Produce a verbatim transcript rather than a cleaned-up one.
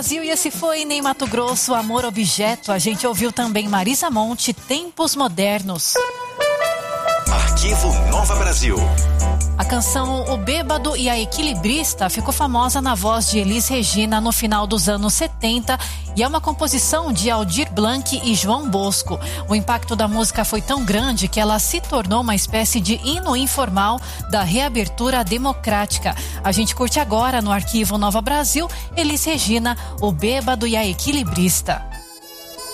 Brasil, e esse foi Ney Matogrosso, Amor Objeto. A gente ouviu também Marisa Monte, Tempos Modernos. Arquivo Nova Brasil. A canção O Bêbado e a Equilibrista ficou famosa na voz de Elis Regina no final dos anos setenta e é uma composição de Aldir Blanc e João Bosco. O impacto da música foi tão grande que ela se tornou uma espécie de hino informal da reabertura democrática. A gente curte agora no Arquivo Nova Brasil, Elis Regina, O Bêbado e a Equilibrista.